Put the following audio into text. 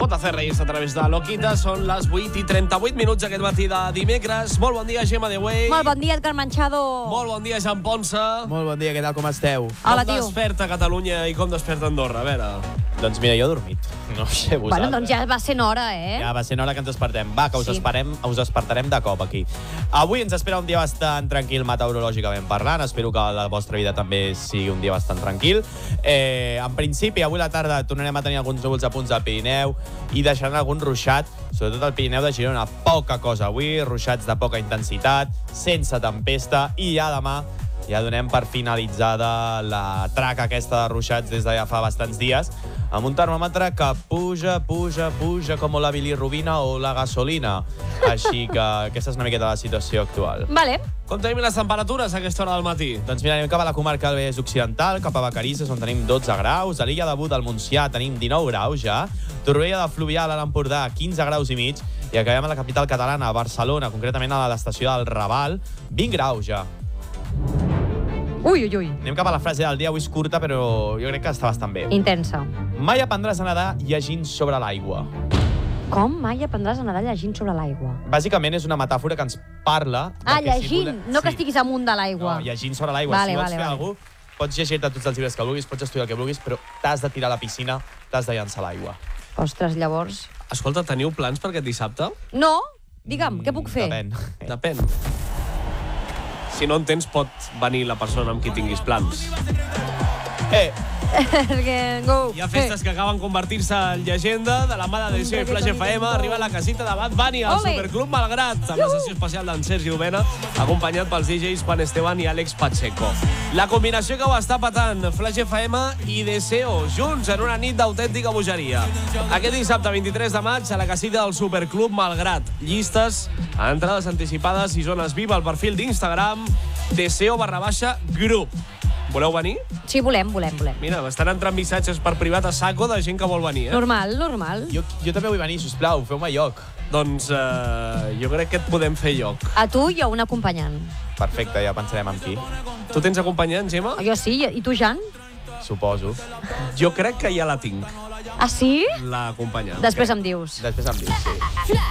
pot hacer reírse a través de Loquita. Són les 8:38 aquest matí de dimecres. Molt bon dia, Gemma de Güell. Molt bon dia, Edgar Manchado. Molt bon dia, Jean Ponsa. Molt bon dia, què tal, com esteu? Hola, com tio. desperta Catalunya i com desperta Andorra? A veure... Doncs mira, jo he dormit. No ho sé, vosaltres. Bueno, doncs ja va sent hora, Ja va sent hora que ens despertem. Va, que us Sí. despertarem de cop aquí. Avui ens espera un dia bastant tranquil meteorològicament parlant. Espero que la vostra vida també sigui un dia bastant tranquil. En principi, avui a la tarda tornarem a tenir alguns núvols a punts del Pirineu i deixaran algun ruixat, sobretot al Pirineu de Girona. Poca cosa avui, ruixats de poca intensitat, sense tempesta, i ja demà ja donem per finalitzada la traca aquesta de ruixats des de ja fa bastants dies, amb un termòmetre que puja com la bilirrubina o la gasolina. Així que aquesta és una miqueta la situació actual. Vale. Com tenim les temperatures a aquesta hora del matí? Doncs mira, anem cap a la comarca del Vallès Occidental, cap a Vacarisses, on tenim 12 graus. A l'illa de Buda, al Montsià, tenim 19 graus ja. Torroella de Fluvià, a l'Empordà, 15 graus i mig. I acabem a la capital catalana, a Barcelona, concretament a l'estació del Raval, 20 graus ja. Ui. Anem cap a la frase del dia, avui és curta, però jo crec que està bastant bé. Intensa. Mai aprendràs a nedar llegint sobre l'aigua. Com mai aprendràs a nedar llegint sobre l'aigua? Bàsicament és una metàfora que ens parla... Llegint, no que estiguis amunt de l'aigua. No, llegint sobre l'aigua. Vale, si vols vale, fer vale. alguna cosa, pots llegir-te tots els llibres que vulguis, pots estudiar el que vulguis, però t'has de tirar a la piscina, t'has de llançar a l'aigua. Ostres, llavors... Escolta, teniu plans per aquest dissabte? No? Digue'm, què puc fer? Depèn. Si no en tens, pot venir la persona amb qui tinguis plans. Go. Hi ha festes que acaben convertir-se en llegenda. De la mà de Deseo i Flash FM arriba la casita de Bad Bunny al Ole. Superclub Malgrat, amb la sessió especial d'en Sergi Domena, acompanyat pels DJs Juan Esteban i Àlex Pacheco. La combinació que ho està patant, Flash FM i Deseo, junts en una nit d'autèntica bogeria. Aquest dissabte 23 de maig a la casita del Superclub Malgrat. Llistes, entrades anticipades i zones VIP al perfil d'Instagram Deseo_grup. Voleu venir? Sí, volem. Mira, m'estan entrant missatges per privat a saco de gent que vol venir, Normal. Jo també vull venir, sisplau, feu-me lloc. Doncs jo crec que et podem fer lloc. A tu i a un acompanyant. Perfecte, ja pensarem en qui. Tu tens acompanyant, Gemma? Jo sí, i tu, Jan? Suposo. Jo crec que ja la tinc, Ah, sí? l'acompanyant. Després em dius. Després em dius, sí.